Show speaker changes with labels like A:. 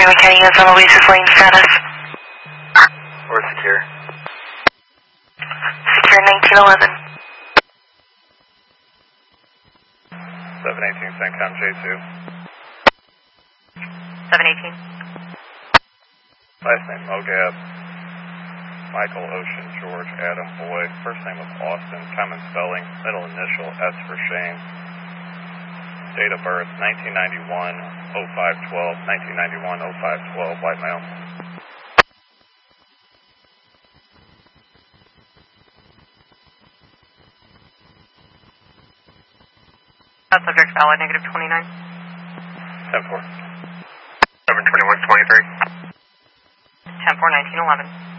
A: Raymond County, U.S. on Louisa's lane status.
B: Or secure.
A: Secure 1911.
C: 718 CENTCOM J2.
A: 718.
C: Last name Mogab. Michael, Ocean, George, Adam, Boyd. First name was Austin. Common spelling. Middle initial S for Shane. Date of birth 1991 0512. 1991 0512. White male.
A: Subject valid, negative 29.
C: 10-4.
B: 721-23.
A: 10-4, 1911.